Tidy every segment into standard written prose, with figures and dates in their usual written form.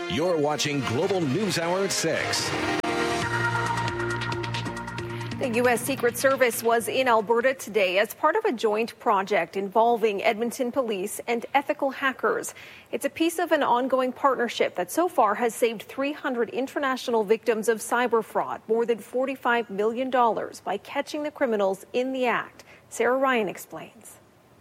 You're watching Global News Hour at 6. The U.S. Secret Service was in Alberta today as part of a joint project involving Edmonton police and ethical hackers. It's a piece of an ongoing partnership that so far has saved 300 international victims of cyber fraud, more than $45 million, by catching the criminals in the act. Sarah Ryan explains.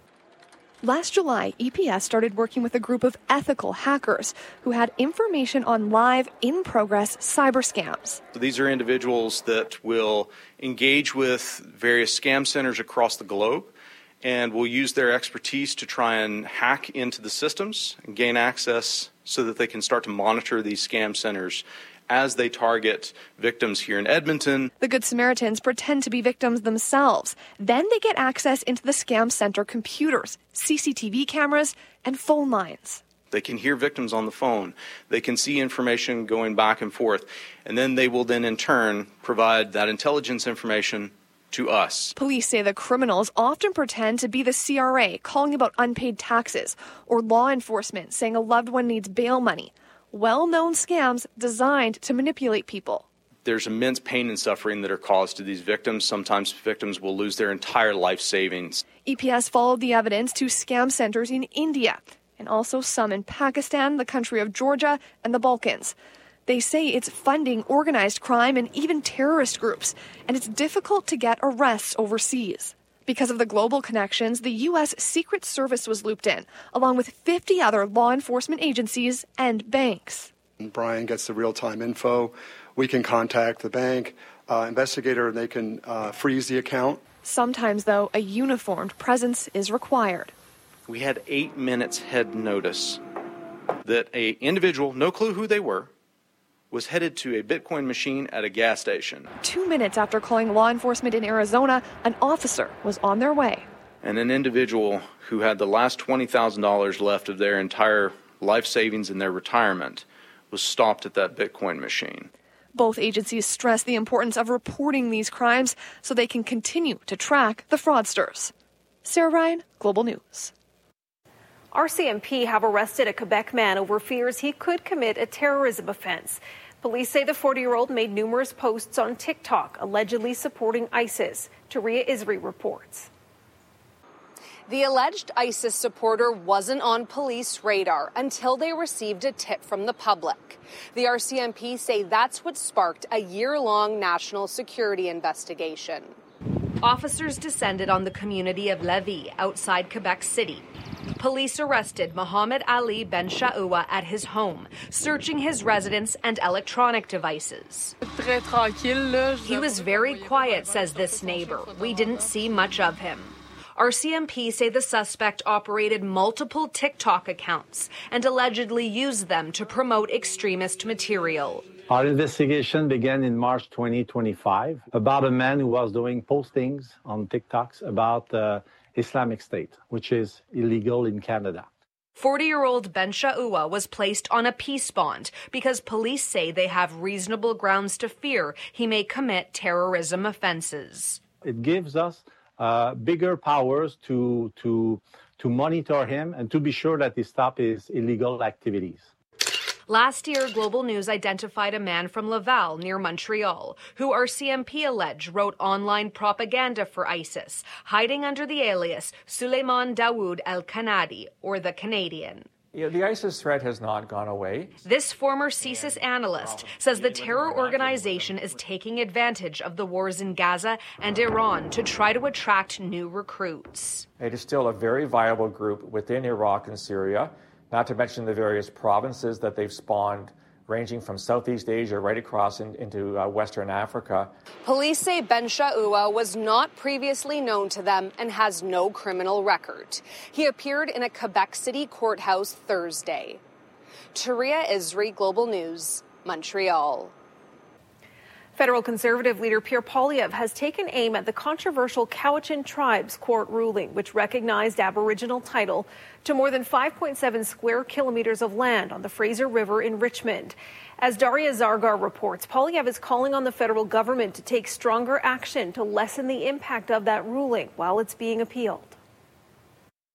Last July, EPS started working with a group of ethical hackers who had information on live, in-progress cyber scams. So these are individuals that will engage with various scam centers across the globe and will use their expertise to try and hack into the systems and gain access so that they can start to monitor these scam centers as they target victims here in Edmonton. The Good Samaritans pretend to be victims themselves. Then they get access into the scam center computers, CCTV cameras, and phone lines. They can hear victims on the phone. They can see information going back and forth. And then they will then in turn provide that intelligence information to us. Police say the criminals often pretend to be the CRA calling about unpaid taxes, or law enforcement saying a loved one needs bail money. Well-known scams designed to manipulate people. There's immense pain and suffering that are caused to these victims. Sometimes victims will lose their entire life savings. EPS followed the evidence to scam centers in India and also some in Pakistan, the country of Georgia, and the Balkans. They say it's funding organized crime and even terrorist groups, and it's difficult to get arrests overseas. Because of the global connections, the U.S. Secret Service was looped in, along with 50 other law enforcement agencies and banks. Brian gets the real-time info. We can contact the bank investigator, and they can freeze the account. Sometimes, though, a uniformed presence is required. We had 8 minutes head notice that an individual, no clue who they were, was headed to a Bitcoin machine at a gas station. 2 minutes after calling law enforcement in Arizona, an officer was on their way. And an individual who had the last $20,000 left of their entire life savings in their retirement was stopped at that Bitcoin machine. Both agencies stress the importance of reporting these crimes so they can continue to track the fraudsters. Sarah Ryan, Global News. RCMP have arrested a Quebec man over fears he could commit a terrorism offense. Police say the 40-year-old made numerous posts on TikTok allegedly supporting ISIS. Taria Isri reports. The alleged ISIS supporter wasn't on police radar until they received a tip from the public. The RCMP say that's what sparked a year-long national security investigation. Officers descended on the community of Lévis outside Quebec City. Police arrested Mohammed Ali Ben Shaoua at his home, searching his residence and electronic devices. He was very quiet, says this neighbor. We didn't see much of him. RCMP say the suspect operated multiple TikTok accounts and allegedly used them to promote extremist material. Our investigation began in March 2025 about a man who was doing postings on TikToks about Islamic State, which is illegal in Canada. 40-year-old Ben Shaoua was placed on a peace bond because police say they have reasonable grounds to fear he may commit terrorism offenses. It gives us bigger powers to monitor him and to be sure that he stops his illegal activities. Last year, Global News identified a man from Laval near Montreal who RCMP allege wrote online propaganda for ISIS, hiding under the alias Suleiman Dawood El-Kanadi, or the Canadian. The ISIS threat has not gone away. This former CSIS analyst says the terror organization is taking advantage of the wars in Gaza and Iran to try to attract new recruits. It is still a very viable group within Iraq and Syria, not to mention the various provinces that they've spawned, ranging from Southeast Asia right across into Western Africa. Police say Ben Shaoua was not previously known to them and has no criminal record. He appeared in a Quebec City courthouse Thursday. Taria Isri, Global News, Montreal. Federal Conservative leader Pierre Poilievre has taken aim at the controversial Cowichan Tribes court ruling, which recognized Aboriginal title to more than 5.7 square kilometers of land on the Fraser River in Richmond. As Daria Zargar reports, Poilievre is calling on the federal government to take stronger action to lessen the impact of that ruling while it's being appealed.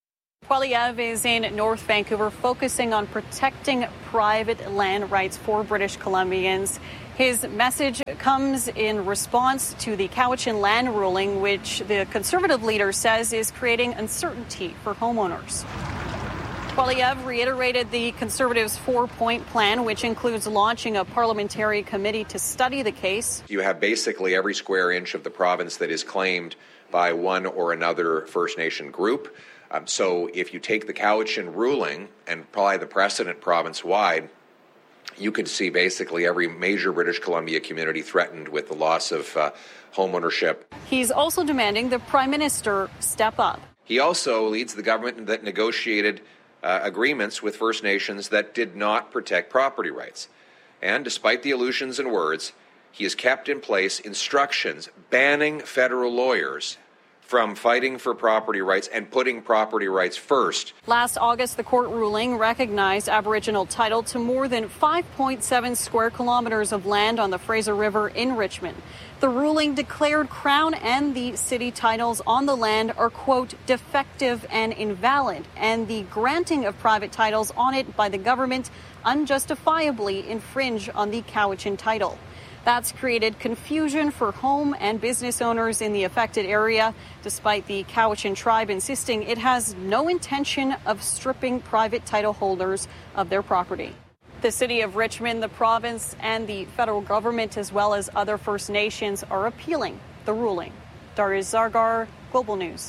Poilievre is in North Vancouver focusing on protecting private land rights for British Columbians. His message comes in response to the Cowichan land ruling, which the Conservative leader says is creating uncertainty for homeowners. Poilievre reiterated the Conservatives' 4-point plan, which includes launching a parliamentary committee to study the case. You have basically every square inch of the province that is claimed by one or another First Nation group. So if you take the Cowichan ruling and apply the precedent province-wide, you could see basically every major British Columbia community threatened with the loss of home ownership. He's also demanding the Prime Minister step up. He also leads the government that negotiated agreements with First Nations that did not protect property rights. And despite the illusions and words, he has kept in place instructions banning federal lawyers from fighting for property rights and putting property rights first. Last August, the court ruling recognized Aboriginal title to more than 5.7 square kilometers of land on the Fraser River in Richmond. The ruling declared Crown and the city titles on the land are, quote, defective and invalid, and the granting of private titles on it by the government unjustifiably infringe on the Cowichan title. That's created confusion for home and business owners in the affected area, despite the Cowichan tribe insisting it has no intention of stripping private title holders of their property. The city of Richmond, the province, and the federal government, as well as other First Nations, are appealing the ruling. Darius Zargar, Global News.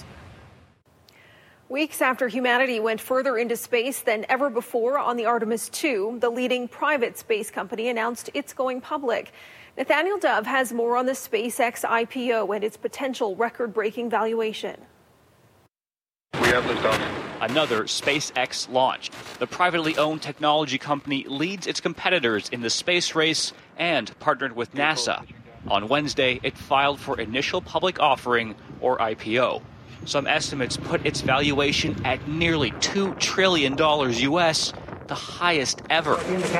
Weeks after humanity went further into space than ever before on the Artemis II, the leading private space company announced it's going public. Nathaniel Dove has more on the SpaceX IPO and its potential record-breaking valuation. We have liftoff. Another SpaceX launch. The privately owned technology company leads its competitors in the space race and partnered with NASA. On Wednesday, it filed for initial public offering, or IPO. Some estimates put its valuation at nearly $2 trillion U.S., the highest ever.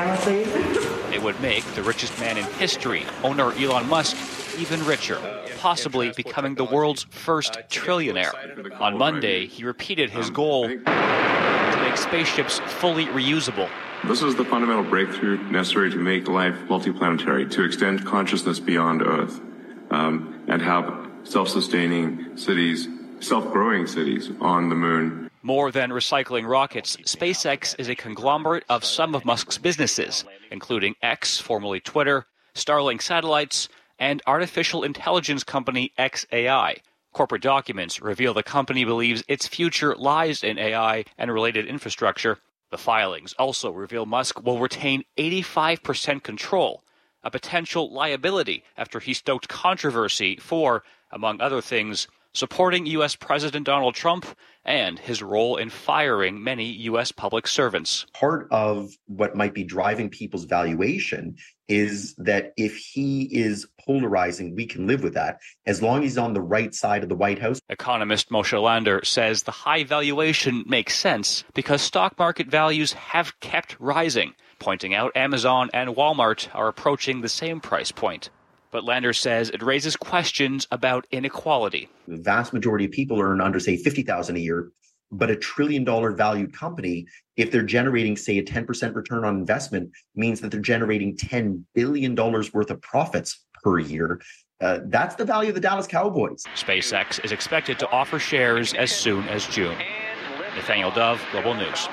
It would make the richest man in history, owner Elon Musk, even richer, possibly becoming the world's first trillionaire. On Monday, he repeated his goal to make spaceships fully reusable. This is the fundamental breakthrough necessary to make life multiplanetary, to extend consciousness beyond Earth, and have self-sustaining cities, self-growing cities on the moon. More than recycling rockets, SpaceX is a conglomerate of some of Musk's businesses, including X, formerly Twitter, Starlink satellites, and artificial intelligence company xAI. Corporate documents reveal the company believes its future lies in AI and related infrastructure. The filings also reveal Musk will retain 85% control, a potential liability after he stoked controversy for, among other things, supporting U.S. President Donald Trump and his role in firing many U.S. public servants. Part of what might be driving people's valuation is that if he is polarizing, we can live with that, as long as he's on the right side of the White House. Economist Moshe Lander says the high valuation makes sense because stock market values have kept rising, pointing out Amazon and Walmart are approaching the same price point. But Lander says it raises questions about inequality. The vast majority of people earn under, say, $50,000 a year, but $1 trillion valued company, if they're generating, say, a 10% return on investment, means that they're generating $10 billion worth of profits per year. That's the value of the Dallas Cowboys. SpaceX is expected to offer shares as soon as June. Nathaniel Dove, Global News.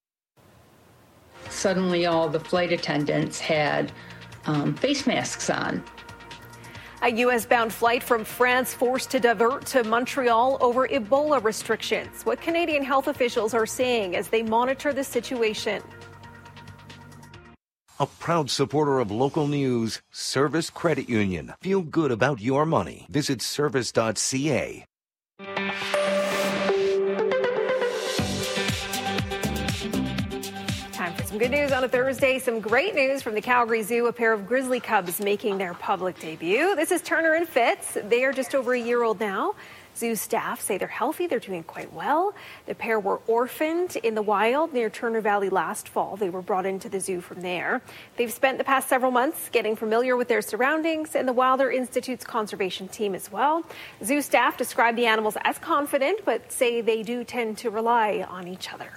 Suddenly all the flight attendants had face masks on. A U.S.-bound flight from France forced to divert to Montreal over Ebola restrictions. What Canadian health officials are saying as they monitor the situation. A proud supporter of local news, Service Credit Union. Feel good about your money. Visit service.ca. Some good news on a Thursday. Some great news from the Calgary Zoo. A pair of grizzly cubs making their public debut. This is Turner and Fitz. They are just over a year old now. Zoo staff say they're healthy, they're doing quite well. The pair were orphaned in the wild near Turner Valley last fall. They were brought into the zoo from there. They've spent the past several months getting familiar with their surroundings and the Wilder Institute's conservation team as well. Zoo staff describe the animals as confident, but say they do tend to rely on each other.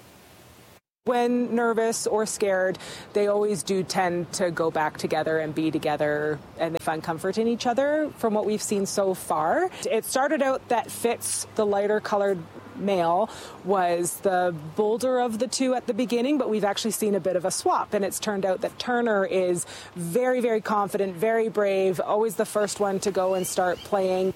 When nervous or scared, they always do tend to go back together and be together, and they find comfort in each other from what we've seen so far. It started out that Fitz, the lighter colored male, was the bolder of the two at the beginning, but we've actually seen a bit of a swap, and it's turned out that Turner is very, very confident, very brave, always the first one to go and start playing.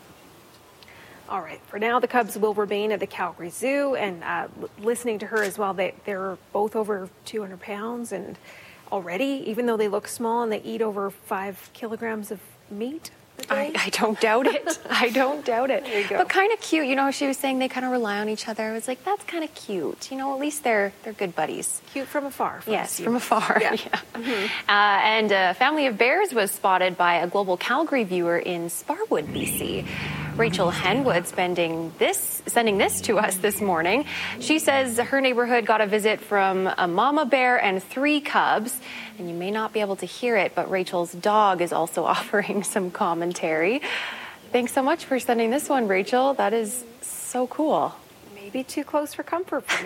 All right. For now, the cubs will remain at the Calgary Zoo, and listening to her as well, they're both over 200 pounds, and already, even though they look small and they eat over 5 kilograms of meat a day. I don't doubt it. I don't doubt it. There you go. But kind of cute. You know, she was saying they kind of rely on each other. I was like, that's kind of cute. You know, at least they're good buddies. Cute from afar. Yes, from afar. Yeah. Yeah. Mm-hmm. And a family of bears was spotted by a Global Calgary viewer in Sparwood, BC. Rachel Henwood sending this to us this morning. She says her neighborhood got a visit from a mama bear and 3 cubs. And you may not be able to hear it, but Rachel's dog is also offering some commentary. Thanks so much for sending this one, Rachel. That is so cool. Maybe too close for comfort for me.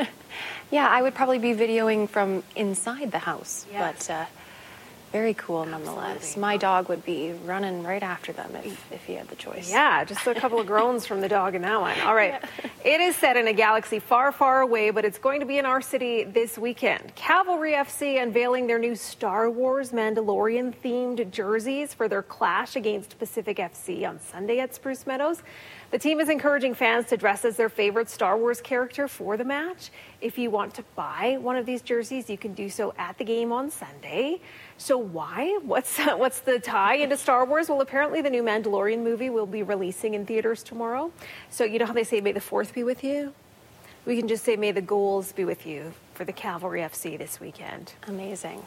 Yeah, I would probably be videoing from inside the house, yes. but very cool nonetheless. Absolutely. My dog would be running right after them if he had the choice. Yeah, just a couple of groans from the dog in that one. All right. It is set in a galaxy far, far away, but it's going to be in our city this weekend. Cavalry FC unveiling their new Star Wars Mandalorian-themed jerseys for their clash against Pacific FC on Sunday at Spruce Meadows. The team is encouraging fans to dress as their favorite Star Wars character for the match. If you want to buy one of these jerseys, you can do so at the game on Sunday. So why? What's the tie into Star Wars? Well, apparently the new Mandalorian movie will be releasing in theaters tomorrow. So you know how they say, may the 4th be with you? We can just say, may the goals be with you for the Cavalry FC this weekend. Amazing.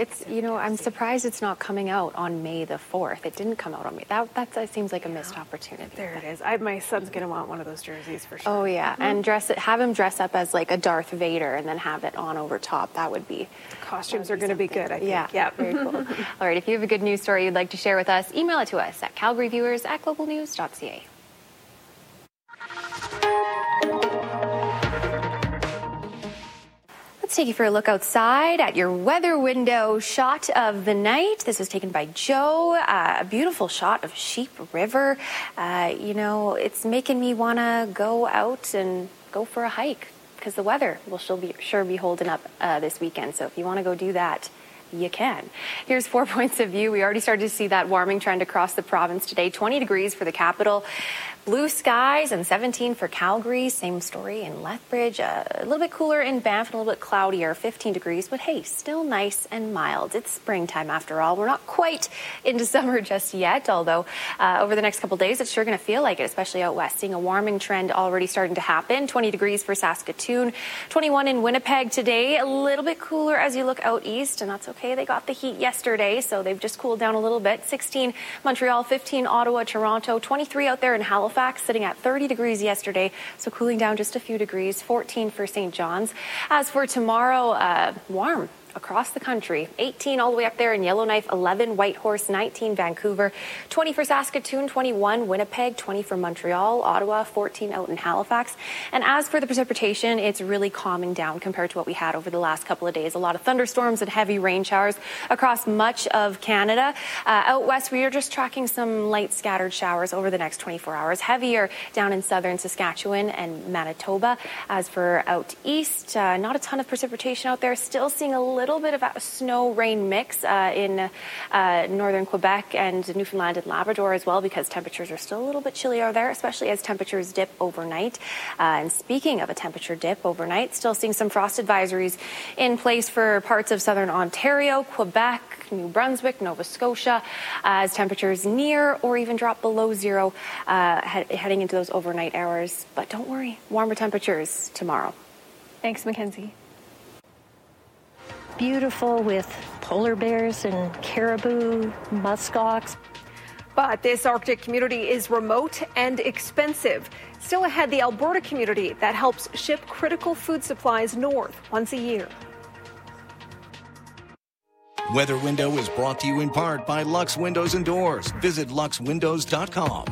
I'm surprised it's not coming out on May the 4th. It didn't come out on May. That seems like a missed opportunity. There it is. My son's going to want one of those jerseys for sure. Oh, yeah. And have him dress up as like a Darth Vader and then have it on over top. That would be... The costumes are going to be good, I think. Yeah, very cool. All right, if you have a good news story you'd like to share with us, email it to us at calgaryviewers@globalnews.ca. Let's take you for a look outside at your weather window shot of the night. This was taken by Joe. A beautiful shot of Sheep River. It's making me want to go out and go for a hike because the weather will sure be holding up this weekend. So if you want to go do that, you can. Here's 4 points of view. We already started to see that warming trend across the province today. 20 degrees for the capital. Blue skies and 17 for Calgary. Same story in Lethbridge. A little bit cooler in Banff and a little bit cloudier, 15 degrees. But hey, still nice and mild. It's springtime after all. We're not quite into summer just yet, although over the next couple days, it's sure going to feel like it, especially out west. Seeing a warming trend already starting to happen. 20 degrees for Saskatoon. 21 in Winnipeg today. A little bit cooler as you look out east, and that's okay. They got the heat yesterday, so they've just cooled down a little bit. 16 Montreal, 15 Ottawa, Toronto, 23 out there in Halifax, sitting at 30 degrees yesterday, so cooling down just a few degrees. 14 for St. John's. As for tomorrow, warm across the country. 18 all the way up there in Yellowknife, 11 Whitehorse, 19 Vancouver, 20 for Saskatoon, 21 Winnipeg, 20 for Montreal, Ottawa, 14 out in Halifax. And as for the precipitation, it's really calming down compared to what we had over the last couple of days. A lot of thunderstorms and heavy rain showers across much of Canada. Out west, we are just tracking some light scattered showers over the next 24 hours. Heavier down in southern Saskatchewan and Manitoba. As for out east, not a ton of precipitation out there. Still seeing a little bit of a snow-rain mix in northern Quebec and Newfoundland and Labrador as well, because temperatures are still a little bit chillier there, especially as temperatures dip overnight. And speaking of a temperature dip overnight, still seeing some frost advisories in place for parts of southern Ontario, Quebec, New Brunswick, Nova Scotia, as temperatures near or even drop below zero heading into those overnight hours. But don't worry, warmer temperatures tomorrow. Thanks, Mackenzie. Beautiful with polar bears and caribou, muskox. But this Arctic community is remote and expensive. Still ahead, the Alberta community that helps ship critical food supplies north once a year. Weather Window is brought to you in part by Lux Windows and Doors. Visit luxwindows.com.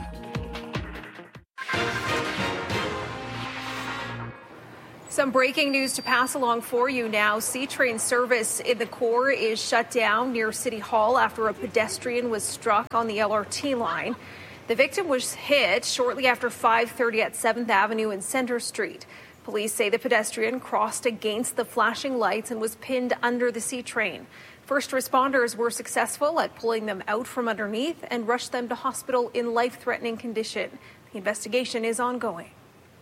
Some breaking news to pass along for you now. C-train service in the core is shut down near City Hall after a pedestrian was struck on the LRT line. The victim was hit shortly after 5:30 at 7th Avenue and Centre Street. Police say the pedestrian crossed against the flashing lights and was pinned under the C-train. First responders were successful at pulling them out from underneath and rushed them to hospital in life-threatening condition. The investigation is ongoing.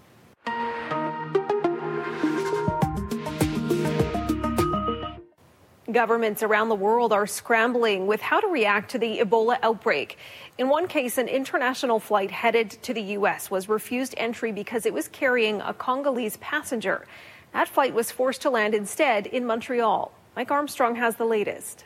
Governments around the world are scrambling with how to react to the Ebola outbreak. In one case, an international flight headed to the U.S. was refused entry because it was carrying a Congolese passenger. That flight was forced to land instead in Montreal. Mike Armstrong has the latest.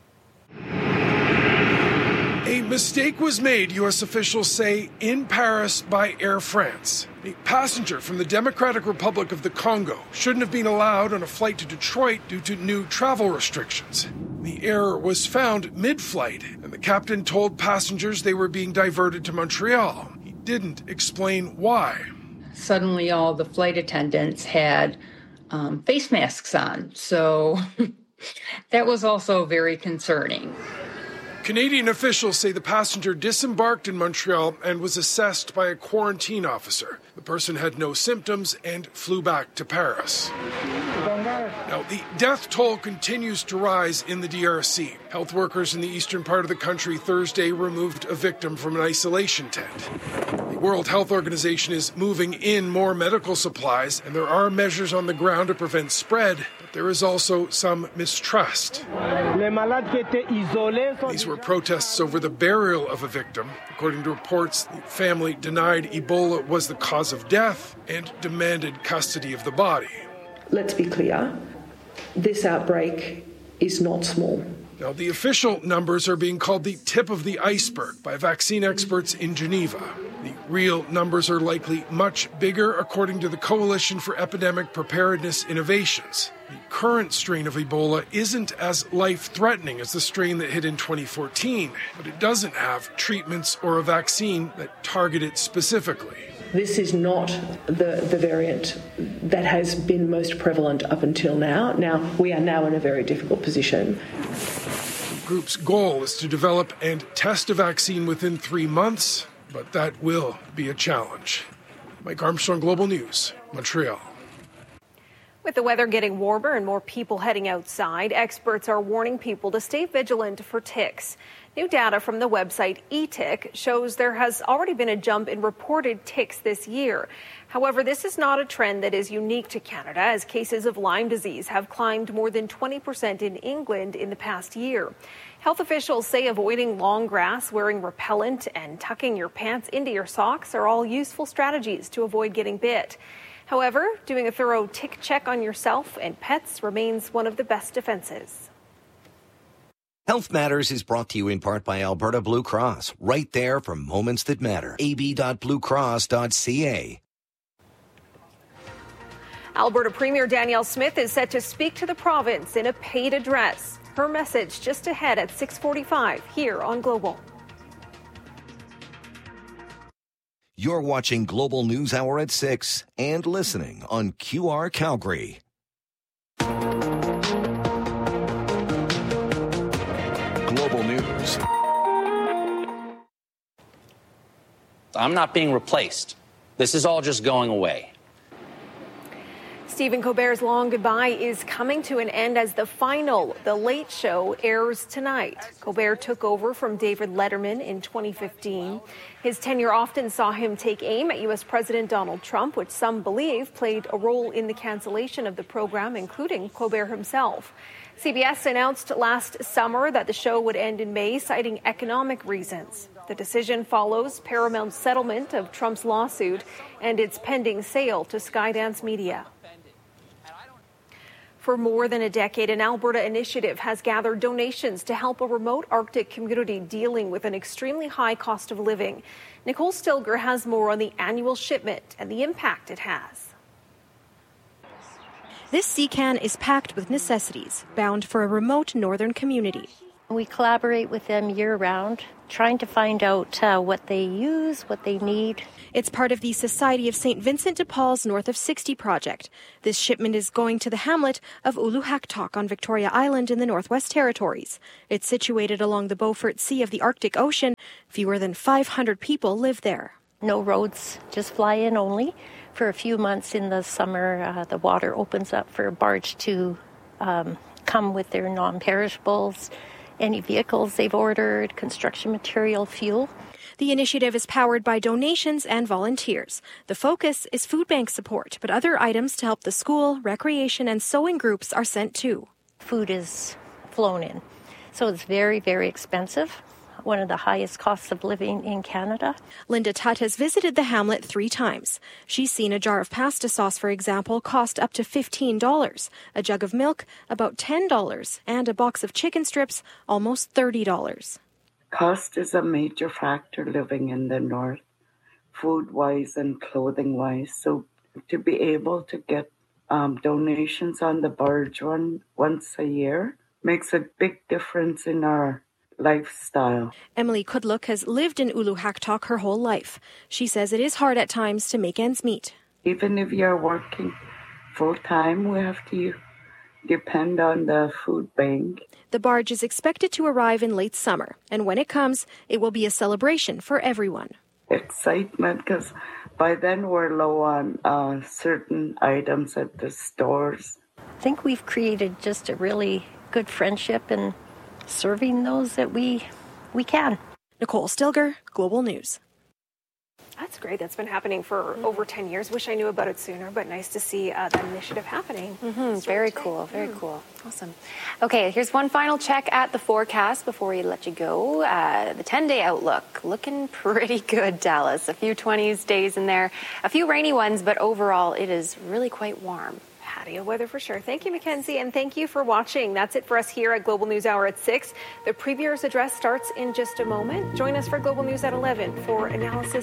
A mistake was made, U.S. officials say, in Paris by Air France. A passenger from the Democratic Republic of the Congo shouldn't have been allowed on a flight to Detroit due to new travel restrictions. The error was found mid-flight, and the captain told passengers they were being diverted to Montreal. He didn't explain why. Suddenly, all the flight attendants had face masks on, so that was also very concerning. Canadian officials say the passenger disembarked in Montreal and was assessed by a quarantine officer. The person had no symptoms and flew back to Paris. Now, the death toll continues to rise in the DRC. Health workers in the eastern part of the country Thursday removed a victim from an isolation tent. The World Health Organization is moving in more medical supplies, and there are measures on the ground to prevent spread, but there is also some mistrust. These were protests over the burial of a victim. According to reports, the family denied Ebola was the cause of death and demanded custody of the body. Let's be clear, this outbreak is not small. Now, the official numbers are being called the tip of the iceberg by vaccine experts in Geneva. The real numbers are likely much bigger, according to the Coalition for Epidemic Preparedness Innovations. The current strain of Ebola isn't as life-threatening as the strain that hit in 2014, but it doesn't have treatments or a vaccine that target it specifically. This is not the variant that has been most prevalent up until now. Now, we are now in a very difficult position. The group's goal is to develop and test a vaccine within 3 months, but that will be a challenge. Mike Armstrong, Global News, Montreal. With the weather getting warmer and more people heading outside, experts are warning people to stay vigilant for ticks. New data from the website eTick shows there has already been a jump in reported ticks this year. However, this is not a trend that is unique to Canada, as cases of Lyme disease have climbed more than 20% in England in the past year. Health officials say avoiding long grass, wearing repellent, and tucking your pants into your socks are all useful strategies to avoid getting bit. However, doing a thorough tick check on yourself and pets remains one of the best defenses. Health Matters is brought to you in part by Alberta Blue Cross, right there for moments that matter. ab.bluecross.ca. Alberta Premier Danielle Smith is set to speak to the province in a paid address. Her message just ahead at 6:45 here on Global. You're watching Global News Hour at 6 and listening on QR Calgary. Global News. I'm not being replaced. This is all just going away. Stephen Colbert's long goodbye is coming to an end as the final The Late Show airs tonight. Colbert took over from David Letterman in 2015. His tenure often saw him take aim at U.S. President Donald Trump, which some believe played a role in the cancellation of the program, including Colbert himself. CBS announced last summer that the show would end in May, citing economic reasons. The decision follows Paramount's settlement of Trump's lawsuit and its pending sale to Skydance Media. For more than a decade, an Alberta initiative has gathered donations to help a remote Arctic community dealing with an extremely high cost of living. Nicole Stilger has more on the annual shipment and the impact it has. This sea can is packed with necessities, bound for a remote northern community. We collaborate with them year-round, trying to find out what they use, what they need. It's part of the Society of St. Vincent de Paul's North of 60 project. This shipment is going to the hamlet of Uluhaktok on Victoria Island in the Northwest Territories. It's situated along the Beaufort Sea of the Arctic Ocean. Fewer than 500 people live there. No roads, just fly in only. For a few months in the summer, the water opens up for a barge to come with their non-perishables, any vehicles they've ordered, construction material, fuel. The initiative is powered by donations and volunteers. The focus is food bank support, but other items to help the school, recreation, and sewing groups are sent too. Food is flown in, so it's very, very expensive. One of the highest costs of living in Canada. Linda Tutt has visited the hamlet 3 times. She's seen a jar of pasta sauce, for example, cost up to $15, a jug of milk about $10, and a box of chicken strips almost $30. Cost is a major factor living in the north, food-wise and clothing-wise. So to be able to get donations on the barge once a year makes a big difference in our lifestyle. Emily Kudluk has lived in Uluhaktok her whole life. She says it is hard at times to make ends meet. Even if you're working full-time, we have to depend on the food bank. The barge is expected to arrive in late summer, and when it comes, it will be a celebration for everyone. Excitement, because by then we're low on certain items at the stores. I think we've created just a really good friendship and serving those that we can. Nicole Stilger, Global News. That's great. That's been happening for over 10 years. Wish I knew about it sooner, but nice to see that initiative happening. Very cool. Very cool. Awesome. Okay, here's one final check at the forecast before we let you go. The 10-day outlook looking pretty good, Dallas. A few 20s days in there, a few rainy ones, but overall it is really quite warm. Patio weather for sure. Thank you, Mackenzie, and thank you for watching. That's it for us here at Global News Hour at 6. The Premier's address starts in just a moment. Join us for Global News at 11 for analysis